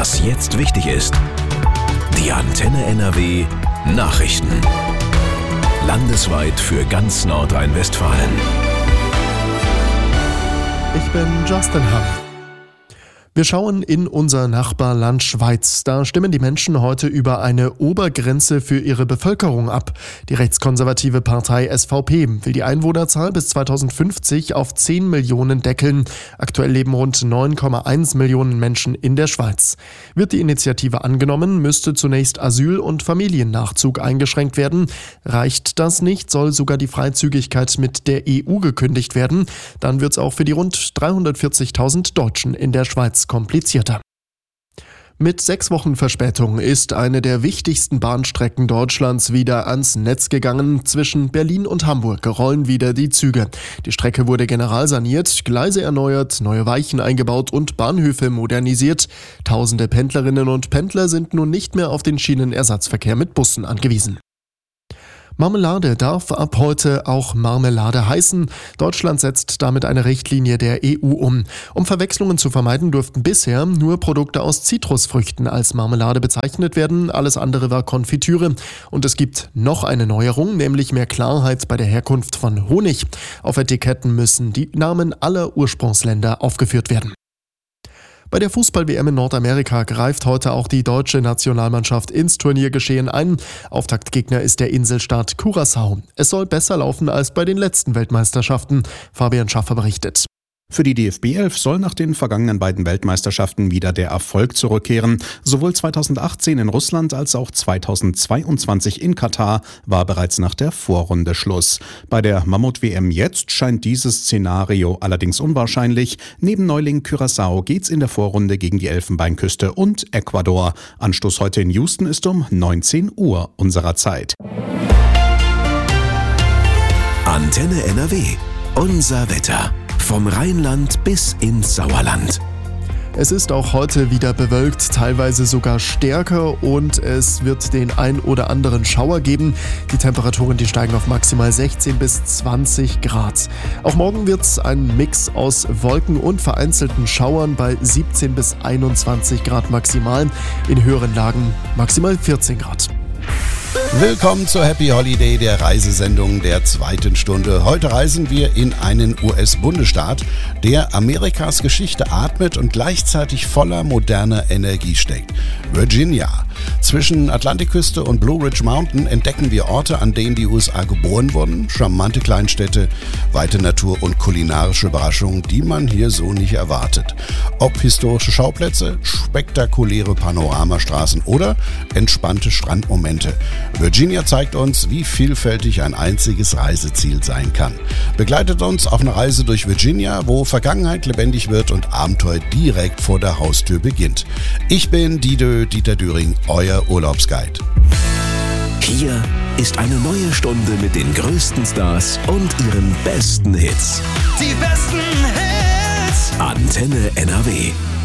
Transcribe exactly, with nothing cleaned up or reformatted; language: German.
Was jetzt wichtig ist. Die Antenne N R W Nachrichten. Landesweit für ganz Nordrhein-Westfalen. Ich bin Justin Hamm. Wir schauen in unser Nachbarland Schweiz. Da stimmen die Menschen heute über eine Obergrenze für ihre Bevölkerung ab. Die rechtskonservative Partei S V P will die Einwohnerzahl bis zweitausendfünfzig auf zehn Millionen deckeln. Aktuell leben rund neun Komma eins Millionen Menschen in der Schweiz. Wird die Initiative angenommen, müsste zunächst Asyl- und Familiennachzug eingeschränkt werden. Reicht das nicht, soll sogar die Freizügigkeit mit der E U gekündigt werden. Dann wird es auch für die rund dreihundertvierzigtausend Deutschen in der Schweiz komplizierter. Mit sechs Wochen Verspätung ist eine der wichtigsten Bahnstrecken Deutschlands wieder ans Netz gegangen. Zwischen Berlin und Hamburg rollen wieder die Züge. Die Strecke wurde generalsaniert, Gleise erneuert, neue Weichen eingebaut und Bahnhöfe modernisiert. Tausende Pendlerinnen und Pendler sind nun nicht mehr auf den Schienenersatzverkehr mit Bussen angewiesen. Marmelade darf ab heute auch Marmelade heißen. Deutschland setzt damit eine Richtlinie der E U um. Um Verwechslungen zu vermeiden, durften bisher nur Produkte aus Zitrusfrüchten als Marmelade bezeichnet werden. Alles andere war Konfitüre. Und es gibt noch eine Neuerung, nämlich mehr Klarheit bei der Herkunft von Honig. Auf Etiketten müssen die Namen aller Ursprungsländer aufgeführt werden. Bei der Fußball-W M in Nordamerika greift heute auch die deutsche Nationalmannschaft ins Turniergeschehen ein. Auftaktgegner ist der Inselstaat Curaçao. Es soll besser laufen als bei den letzten Weltmeisterschaften. Fabian Schaffer berichtet. Für die D F B elf soll nach den vergangenen beiden Weltmeisterschaften wieder der Erfolg zurückkehren. Sowohl zweitausendachtzehn in Russland als auch zweitausendzweiundzwanzig in Katar war bereits nach der Vorrunde Schluss. Bei der Mammut-W M jetzt scheint dieses Szenario allerdings unwahrscheinlich. Neben Neuling Curaçao geht's in der Vorrunde gegen die Elfenbeinküste und Ecuador. Anstoß heute in Houston ist um neunzehn Uhr unserer Zeit. Antenne N R W. Unser Wetter. Vom Rheinland bis ins Sauerland. Es ist auch heute wieder bewölkt, teilweise sogar stärker und es wird den ein oder anderen Schauer geben. Die Temperaturen, die steigen auf maximal sechzehn bis zwanzig Grad. Auch morgen wird es ein Mix aus Wolken und vereinzelten Schauern bei siebzehn bis einundzwanzig Grad maximal. In höheren Lagen maximal vierzehn Grad. Willkommen zur Happy Holiday, der Reisesendung der zweiten Stunde. Heute reisen wir in einen U S-Bundesstaat, der Amerikas Geschichte atmet und gleichzeitig voller moderner Energie steckt. Virginia. Zwischen Atlantikküste und Blue Ridge Mountain entdecken wir Orte, an denen die U S A geboren wurden, charmante Kleinstädte, weite Natur und kulinarische Überraschungen, die man hier so nicht erwartet. Ob historische Schauplätze, spektakuläre Panoramastraßen oder entspannte Strandmomente. Virginia zeigt uns, wie vielfältig ein einziges Reiseziel sein kann. Begleitet uns auf eine Reise durch Virginia, wo Vergangenheit lebendig wird und Abenteuer direkt vor der Haustür beginnt. Ich bin Didö, Dieter Düring, euer Urlaubsguide. Hier ist eine neue Stunde mit den größten Stars und ihren besten Hits. Die besten Hits. Antenne N R W.